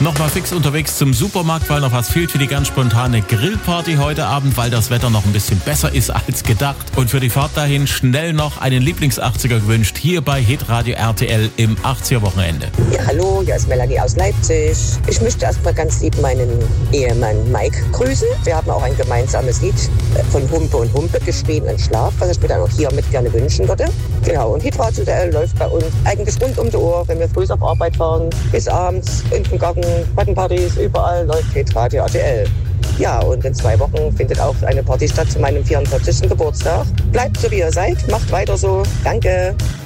Nochmal fix unterwegs zum Supermarkt, weil noch was fehlt für die ganz spontane Grillparty heute Abend, weil das Wetter noch ein bisschen besser ist als gedacht. Und für die Fahrt dahin schnell noch einen Lieblings-80er gewünscht, hier bei Hitradio RTL im 80er-Wochenende. Ja, hallo, hier ist Melanie aus Leipzig. Ich möchte erstmal ganz lieb meinen Ehemann Mike grüßen. Wir haben auch ein gemeinsames Lied von Humpe und Humpe, geschrien in Schlaf, was ich mir dann auch hiermit gerne wünschen würde. Genau, und Hitradio RTL läuft bei uns eigentlich rund um die Uhr, wenn wir früh auf Arbeit fahren, bis abends in den Garten, Gartenpartys, überall läuft Hitradio RTL. Ja, und in 2 Wochen findet auch eine Party statt zu meinem 44. Geburtstag. Bleibt so, wie ihr seid, macht weiter so. Danke.